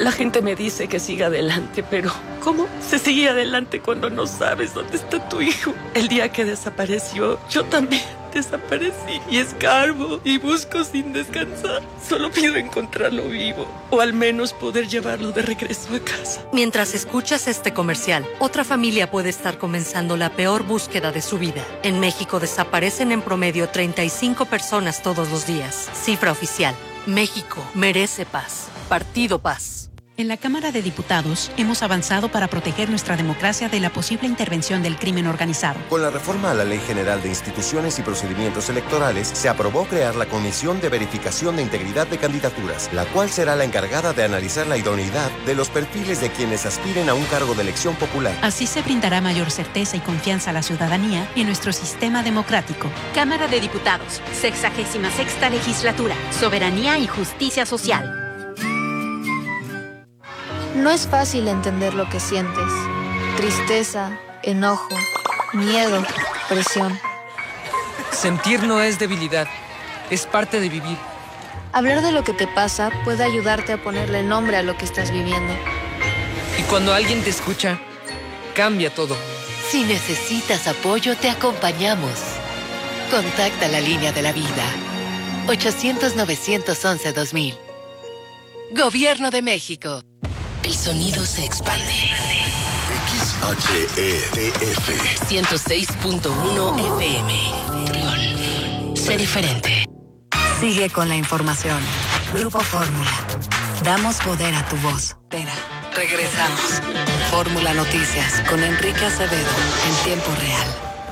La gente me dice que siga adelante, pero ¿cómo se sigue adelante cuando no sabes dónde está tu hijo? El día que desapareció, yo también desaparecí y escarbo y busco sin descansar. Solo pido encontrarlo vivo o al menos poder llevarlo de regreso a casa. Mientras escuchas este comercial, otra familia puede estar comenzando la peor búsqueda de su vida. En México desaparecen en promedio 35 personas todos los días. Cifra oficial. México merece paz. Partido Paz. En la Cámara de Diputados hemos avanzado para proteger nuestra democracia de la posible intervención del crimen organizado. Con la reforma a la Ley General de Instituciones y Procedimientos Electorales, se aprobó crear la Comisión de Verificación de Integridad de Candidaturas, la cual será la encargada de analizar la idoneidad de los perfiles de quienes aspiren a un cargo de elección popular. Así se brindará mayor certeza y confianza a la ciudadanía en nuestro sistema democrático. Cámara de Diputados, 66ª Legislatura, Soberanía y Justicia Social. No es fácil entender lo que sientes. Tristeza, enojo, miedo, presión. Sentir no es debilidad, es parte de vivir. Hablar de lo que te pasa puede ayudarte a ponerle nombre a lo que estás viviendo. Y cuando alguien te escucha, cambia todo. Si necesitas apoyo, te acompañamos. Contacta la línea de la vida. 800-911-2000. Gobierno de México. El sonido se expande. XHETF 106.1 FM. Trión. Sé diferente. Sigue con la información. Grupo Fórmula. Damos poder a tu voz. Regresamos. Fórmula Noticias con Enrique Acevedo en tiempo real.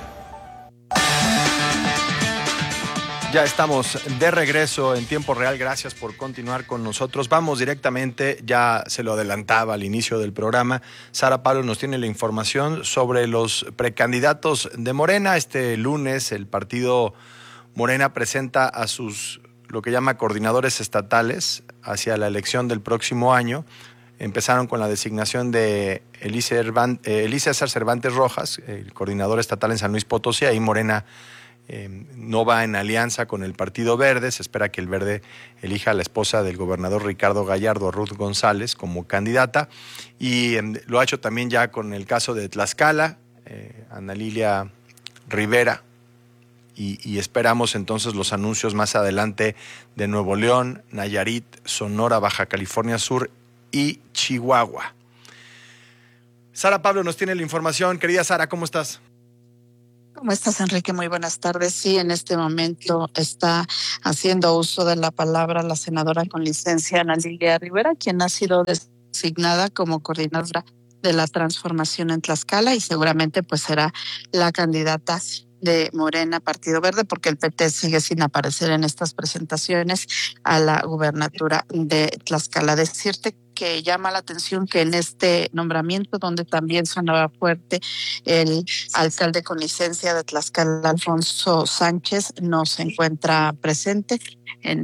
Ya estamos de regreso en tiempo real. Gracias por continuar con nosotros. Vamos directamente, ya se lo adelantaba al inicio del programa. Sara Pablo nos tiene la información sobre los precandidatos de Morena. Este lunes el partido Morena presenta a sus, lo que llama coordinadores estatales hacia la elección del próximo año. Empezaron con la designación de Elícer Cervantes Rojas, el coordinador estatal en San Luis Potosí. Ahí Morena no va en alianza con el Partido Verde. Se espera que el Verde elija a la esposa del gobernador Ricardo Gallardo, a Ruth González, como candidata. Y lo ha hecho también ya con el caso de Tlaxcala, Ana Lilia Rivera. Y esperamos entonces los anuncios más adelante de Nuevo León, Nayarit, Sonora, Baja California Sur y Chihuahua. Sara Pablo nos tiene la información. Querida Sara, ¿cómo estás? ¿Cómo estás, Enrique? Muy buenas tardes. Sí, en este momento está haciendo uso de la palabra la senadora con licencia Ana Lilia Rivera, quien ha sido designada como coordinadora de la transformación en Tlaxcala y seguramente pues será la candidata de Morena Partido Verde, porque el PT sigue sin aparecer en estas presentaciones a la gubernatura de Tlaxcala. Decirte que llama la atención que en este nombramiento, donde también sonaba fuerte el alcalde con licencia de Tlaxcala, Alfonso Sánchez, no se encuentra presente en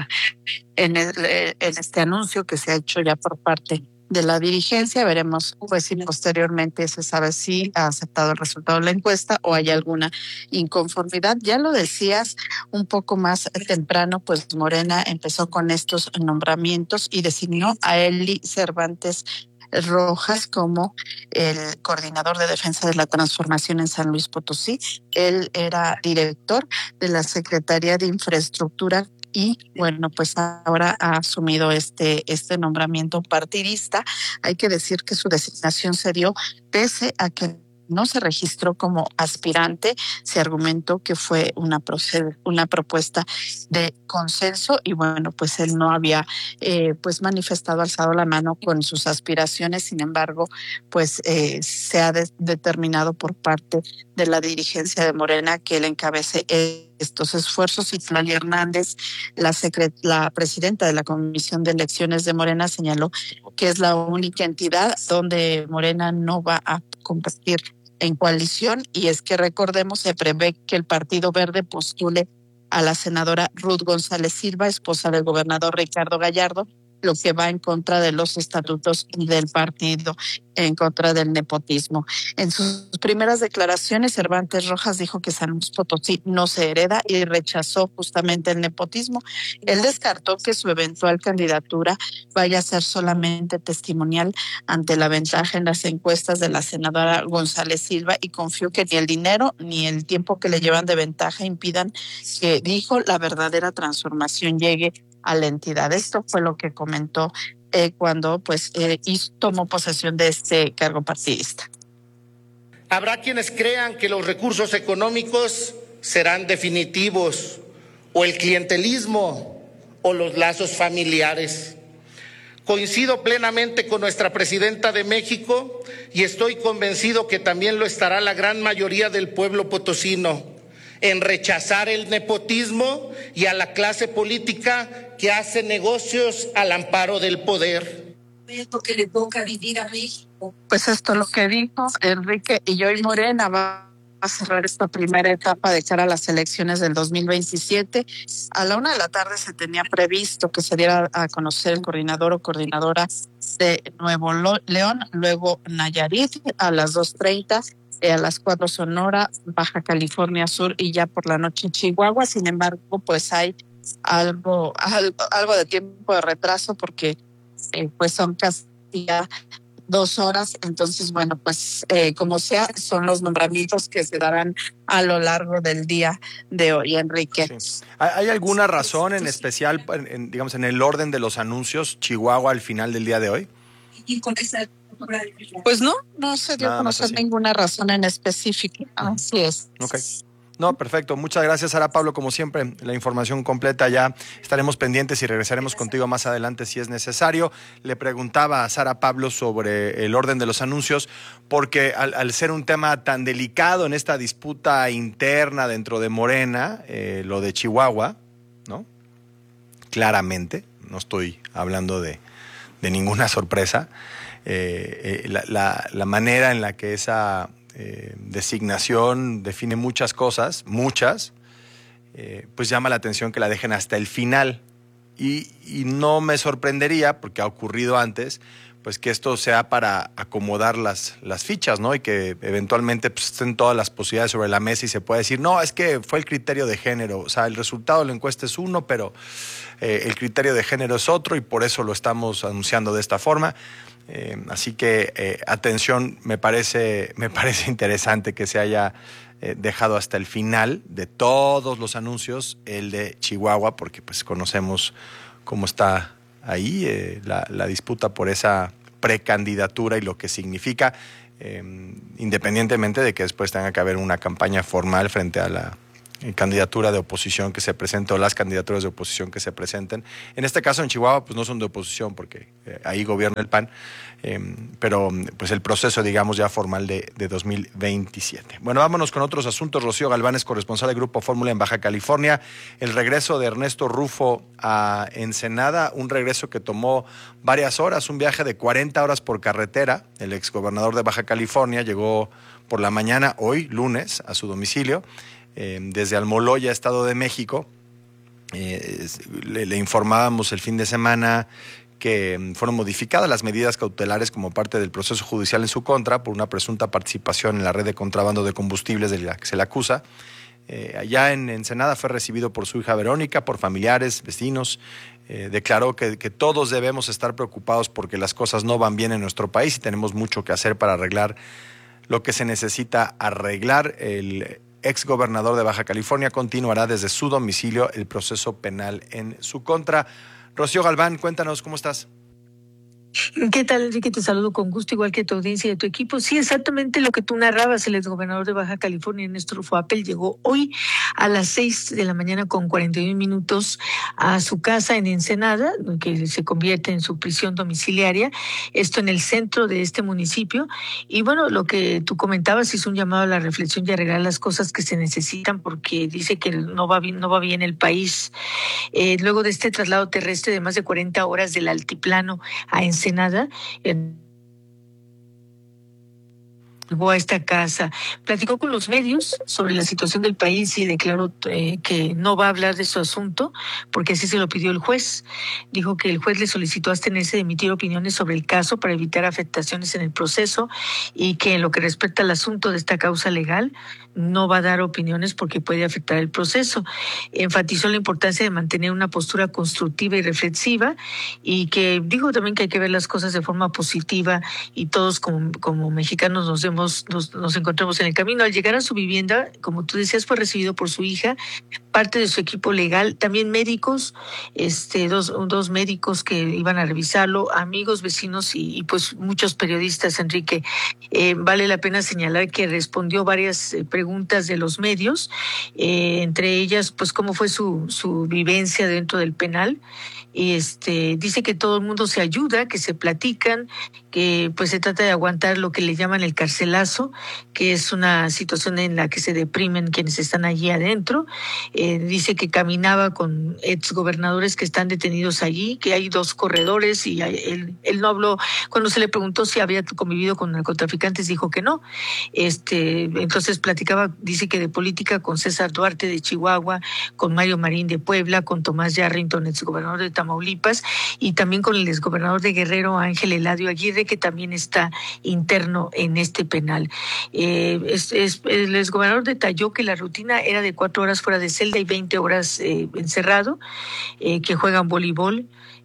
este anuncio que se ha hecho ya por parte de la dirigencia. Veremos pues si posteriormente se sabe si ha aceptado el resultado de la encuesta o hay alguna inconformidad. Ya lo decías un poco más temprano, pues Morena empezó con estos nombramientos y designó a Eli Cervantes Rojas como el coordinador de defensa de la transformación en San Luis Potosí. Él era director de la Secretaría de Infraestructura y bueno, pues ahora ha asumido este nombramiento partidista. Hay que decir que su designación se dio pese a que no se registró como aspirante. Se argumentó que fue una propuesta de consenso y bueno, pues él no había pues manifestado, alzado la mano con sus aspiraciones. Sin embargo, pues se ha determinado por parte de la dirigencia de Morena que él encabece estos esfuerzos. Y Tlalia Hernández, la presidenta de la Comisión de Elecciones de Morena, señaló que es la única entidad donde Morena no va a competir en coalición, y es que recordemos, se prevé que el Partido Verde postule a la senadora Ruth González Silva, esposa del gobernador Ricardo Gallardo, lo que va en contra de los estatutos del partido, en contra del nepotismo. En sus primeras declaraciones, Cervantes Rojas dijo que San Luis Potosí no se hereda y rechazó justamente el nepotismo. Él descartó que su eventual candidatura vaya a ser solamente testimonial ante la ventaja en las encuestas de la senadora González Silva y confió que ni el dinero ni el tiempo que le llevan de ventaja impidan que, dijo, la verdadera transformación llegue a la entidad. Esto fue lo que comentó cuando tomó posesión de este cargo partidista. Habrá quienes crean que los recursos económicos serán definitivos, o el clientelismo, o los lazos familiares. Coincido plenamente con nuestra presidenta de México y estoy convencido que también lo estará la gran mayoría del pueblo potosino, en rechazar el nepotismo y a la clase política que hace negocios al amparo del poder. Es lo que le toca vivir a México. Pues esto es lo que dijo Enrique, y hoy Morena va a cerrar esta primera etapa de cara a las elecciones del 2027. A la 1:00 p.m. se tenía previsto que se diera a conocer el coordinador o coordinadora de Nuevo León, luego Nayarit a las 2:30, a las 4 Sonora, Baja California Sur y ya por la noche Chihuahua. Sin embargo, pues hay algo de tiempo de retraso porque pues son casi ya 2 horas. Entonces, bueno, pues como sea, son los nombramientos que se darán a lo largo del día de hoy, Enrique. Sí. ¿Hay alguna razón en especial, digamos, en el orden de los anuncios, Chihuahua al final del día de hoy? Pues no se dio a conocer ninguna razón en específico. Así es. Ok. No, perfecto. Muchas gracias, Sara Pablo. Como siempre, la información completa ya estaremos pendientes y regresaremos contigo más adelante si es necesario. Le preguntaba a Sara Pablo sobre el orden de los anuncios, porque al ser un tema tan delicado en esta disputa interna dentro de Morena, lo de Chihuahua, ¿no? Claramente, no estoy hablando de ninguna sorpresa. La manera en la que esa designación define muchas cosas, pues llama la atención que la dejen hasta el final. Y no me sorprendería, porque ha ocurrido antes, pues que esto sea para acomodar las fichas, ¿no? Y que eventualmente pues, estén todas las posibilidades sobre la mesa y se pueda decir, no, es que fue el criterio de género. O sea, el resultado de la encuesta es uno, pero el criterio de género es otro y por eso lo estamos anunciando de esta forma. Así que atención, me parece interesante que se haya dejado hasta el final de todos los anuncios el de Chihuahua, porque pues conocemos cómo está ahí la disputa por esa precandidatura y lo que significa, independientemente de que después tenga que haber una campaña formal frente a la candidatura de oposición que se presente o las candidaturas de oposición que se presenten. En este caso en Chihuahua pues no son de oposición porque ahí gobierna el PAN, pero pues el proceso digamos ya formal de 2027. Bueno, vámonos con otros asuntos. Rocío Galván es corresponsal de Grupo Fórmula en Baja California. El regreso de Ernesto Rufo a Ensenada, un regreso que tomó varias horas, un viaje de 40 horas por carretera. El exgobernador de Baja California llegó por la mañana, hoy lunes, a su domicilio. Desde Almoloya, Estado de México. Le informábamos el fin de semana que fueron modificadas las medidas cautelares como parte del proceso judicial en su contra por una presunta participación en la red de contrabando de combustibles de la que se le acusa. Allá en Ensenada fue recibido por su hija Verónica, por familiares, vecinos. Declaró que todos debemos estar preocupados porque las cosas no van bien en nuestro país y tenemos mucho que hacer para arreglar lo que se necesita arreglar. El exgobernador de Baja California continuará desde su domicilio el proceso penal en su contra. Rocío Galván, cuéntanos, ¿cómo estás? ¿Qué tal, Enrique? Te saludo con gusto, igual que tu audiencia y de tu equipo. Sí, exactamente lo que tú narrabas. El exgobernador de Baja California, Ernesto Rufo Appel, llegó hoy a las 6 de la mañana con 41 minutos a su casa en Ensenada, que se convierte en su prisión domiciliaria, esto en el centro de este municipio. Y bueno, lo que tú comentabas hizo un llamado a la reflexión y arreglar las cosas que se necesitan, porque dice que no va bien el país. Luego de este traslado terrestre de más de 40 horas del altiplano a Ensenada. llegó a esta casa. Platicó con los medios sobre la situación del país y declaró que no va a hablar de su asunto porque así se lo pidió el juez. Dijo que el juez le solicitó abstenerse de emitir opiniones sobre el caso para evitar afectaciones en el proceso y que en lo que respecta al asunto de esta causa legal no va a dar opiniones porque puede afectar el proceso. Enfatizó la importancia de mantener una postura constructiva y reflexiva y que dijo también que hay que ver las cosas de forma positiva y todos como mexicanos nos encontramos en el camino. Al llegar a su vivienda, como tú decías, fue recibido por su hija, parte de su equipo legal, también médicos, dos médicos que iban a revisarlo, amigos, vecinos y pues muchos periodistas, Enrique. Vale la pena señalar que respondió varias preguntas de los medios, entre ellas, pues cómo fue su vivencia dentro del penal. Y dice que todo el mundo se ayuda, que se platican, que pues se trata de aguantar lo que le llaman el carcelazo, que es una situación en la que se deprimen quienes están allí adentro. Dice que caminaba con exgobernadores que están detenidos allí, que hay 2 corredores y él no habló. Cuando se le preguntó si había convivido con narcotraficantes, dijo que no. Entonces platicaba, dice que de política con César Duarte de Chihuahua, con Mario Marín de Puebla, con Tomás Yarrington, exgobernador de Tamaulipas, y también con el exgobernador de Guerrero, Ángel Eladio Aguirre, que también está interno en este penal. El exgobernador detalló que la rutina era de 4 horas fuera de celda y 20 horas encerrado, que juegan voleibol,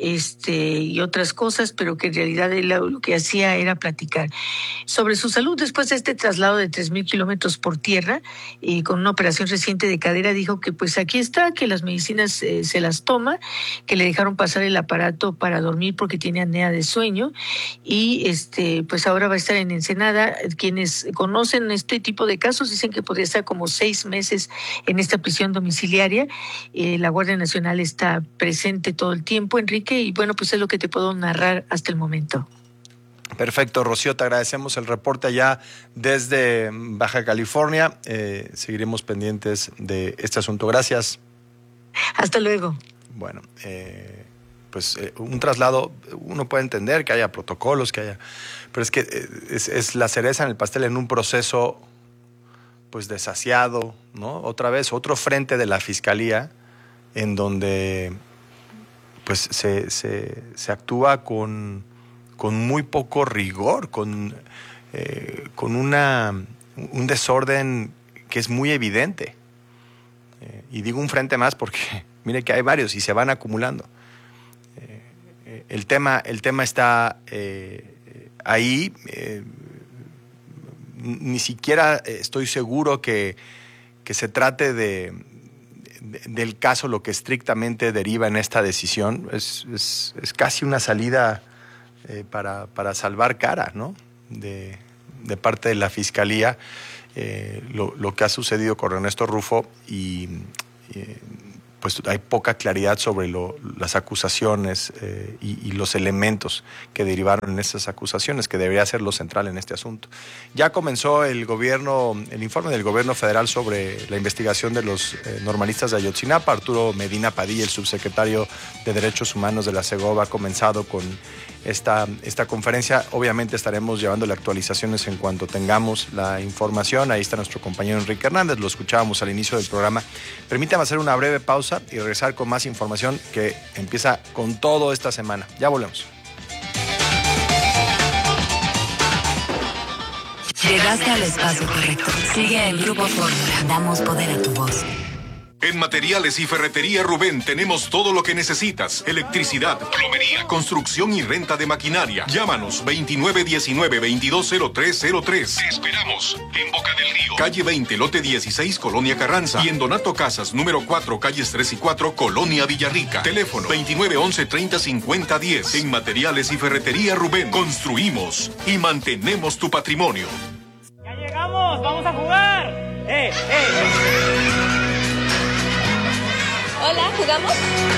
y otras cosas, pero que en realidad él lo que hacía era platicar sobre su salud después de este traslado de 3,000 kilómetros por tierra y con una operación reciente de cadera. Dijo que pues aquí está, que las medicinas se las toma, que le dejaron pasar el aparato para dormir porque tiene apnea de sueño y pues ahora va a estar en Ensenada. Quienes conocen este tipo de casos dicen que podría estar como 6 meses en esta prisión domiciliaria. La Guardia Nacional está presente todo el tiempo, Enrique, y bueno, pues es lo que te puedo narrar hasta el momento. Perfecto, Rocío, te agradecemos el reporte allá desde Baja California. Seguiremos pendientes de este asunto. Gracias. Hasta luego. Bueno, un traslado, uno puede entender que haya protocolos, pero es que es la cereza en el pastel en un proceso pues desasiado, ¿no? Otra vez, otro frente de la Fiscalía en donde pues se actúa con muy poco rigor, con un desorden que es muy evidente. Y digo un frente más porque mire que hay varios y se van acumulando. El tema está ahí. Ni siquiera estoy seguro que se trate del caso lo que estrictamente deriva en esta decisión. Es casi una salida para salvar cara, ¿no? De parte de la Fiscalía, lo que ha sucedido con Ernesto Rufo y pues hay poca claridad sobre las acusaciones y los elementos que derivaron en esas acusaciones, que debería ser lo central en este asunto. Ya comenzó el informe del gobierno federal sobre la investigación de los normalistas de Ayotzinapa. Arturo Medina Padilla, el subsecretario de Derechos Humanos de la CEGOV, ha comenzado con esta conferencia. Obviamente estaremos llevándole actualizaciones en cuanto tengamos la información. Ahí está nuestro compañero Enrique Hernández, lo escuchábamos al inicio del programa. Permítame hacer una breve pausa y regresar con más información que empieza con todo esta semana. Ya volvemos. Llegaste al espacio correcto. Sigue el Grupo Fórmula. Damos poder a tu voz. En Materiales y Ferretería Rubén tenemos todo lo que necesitas. Electricidad, plomería, construcción y renta de maquinaria. Llámanos 2919-220303. Te esperamos en Boca del Río, calle 20, lote 16, Colonia Carranza. Y en Donato Casas, número 4, calles 3 y 4, Colonia Villarrica. Teléfono 2911-305010. En Materiales y Ferretería Rubén construimos y mantenemos tu patrimonio. ¡Ya llegamos! ¡Vamos a jugar! Hola, ¿jugamos?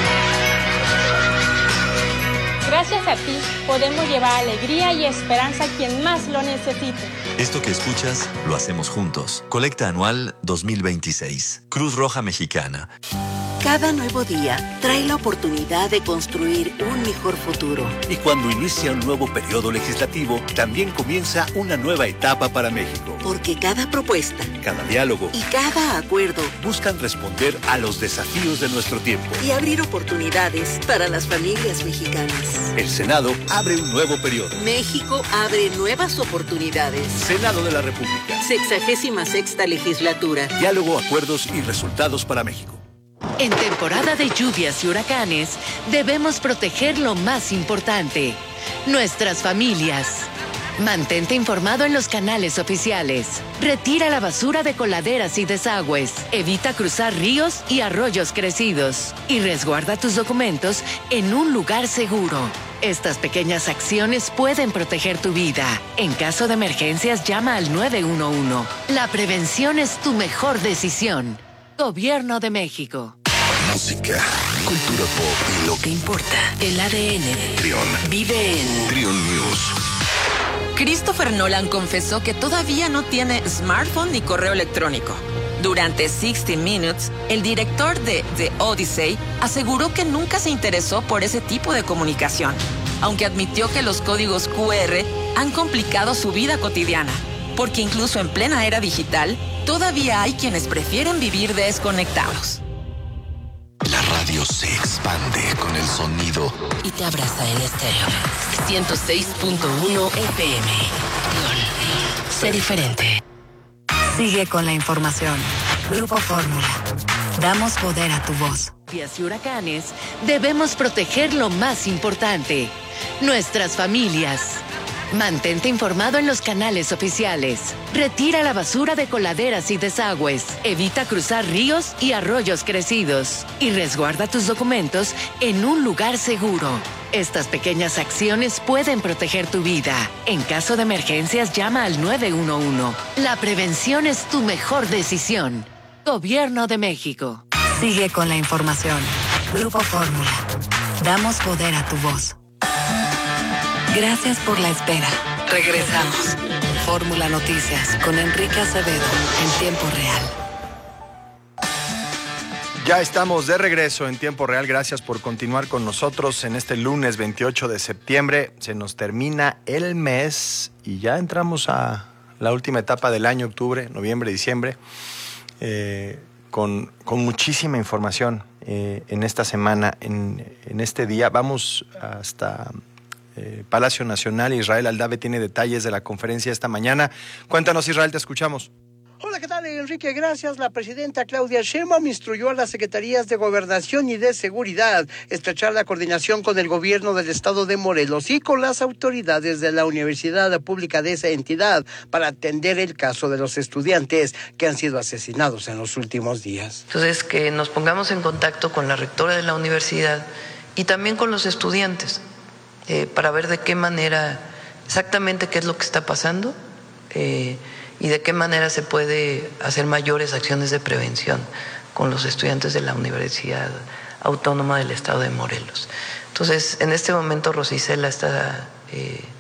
Gracias a ti, podemos llevar alegría y esperanza a quien más lo necesite. Esto que escuchas, lo hacemos juntos. Colecta anual 2026. Cruz Roja Mexicana. Cada nuevo día trae la oportunidad de construir un mejor futuro. Y cuando inicia un nuevo periodo legislativo, también comienza una nueva etapa para México. Porque cada propuesta, cada diálogo y cada acuerdo buscan responder a los desafíos de nuestro tiempo y abrir oportunidades para las familias mexicanas. El Senado abre un nuevo periodo. México abre nuevas oportunidades. Senado de la República. 66ª legislatura. Diálogo, acuerdos y resultados para México. En temporada de lluvias y huracanes, debemos proteger lo más importante, nuestras familias. Mantente informado en los canales oficiales. Retira la basura de coladeras y desagües. Evita cruzar ríos y arroyos crecidos. Y resguarda tus documentos en un lugar seguro. Estas pequeñas acciones pueden proteger tu vida. En caso de emergencias, llama al 911. La prevención es tu mejor decisión. Gobierno de México. Música, cultura pop y lo que importa. El ADN. Trión. Vive en Trión News. Christopher Nolan confesó que todavía no tiene smartphone ni correo electrónico. Durante 60 Minutes, el director de The Odyssey aseguró que nunca se interesó por ese tipo de comunicación, aunque admitió que los códigos QR han complicado su vida cotidiana, porque incluso en plena era digital, todavía hay quienes prefieren vivir desconectados. La radio se expande con el sonido y te abraza en estéreo. 106.1 FM. Sé diferente. Sigue con la información. Grupo Fórmula. Damos poder a tu voz. Lluvias y huracanes, debemos proteger lo más importante, nuestras familias. Mantente informado en los canales oficiales. Retira la basura de coladeras y desagües. Evita cruzar ríos y arroyos crecidos. Y resguarda tus documentos en un lugar seguro. Estas pequeñas acciones pueden proteger tu vida. En caso de emergencias, llama al 911. La prevención es tu mejor decisión. Gobierno de México. Sigue con la información. Grupo Fórmula. Damos poder a tu voz. Gracias por la espera. Regresamos. Fórmula Noticias con Enrique Acevedo en tiempo real. Ya estamos de regreso en tiempo real. Gracias por continuar con nosotros en este lunes 28 de septiembre. Se nos termina el mes y ya entramos a la última etapa del año, octubre, noviembre, diciembre, con muchísima información en esta semana, en este día. Vamos hasta Palacio Nacional. Israel Aldave tiene detalles de la conferencia esta mañana. Cuéntanos, Israel, te escuchamos. Hola, ¿qué tal, Enrique? Gracias. La presidenta Claudia Sheinbaum instruyó a las secretarías de Gobernación y de Seguridad estrechar la coordinación con el gobierno del estado de Morelos y con las autoridades de la Universidad Pública de esa entidad para atender el caso de los estudiantes que han sido asesinados en los últimos días. Entonces, que nos pongamos en contacto con la rectora de la universidad y también con los estudiantes para ver de qué manera, exactamente qué es lo que está pasando, y de qué manera se puede hacer mayores acciones de prevención con los estudiantes de la Universidad Autónoma del Estado de Morelos. Entonces, en este momento Rosicela está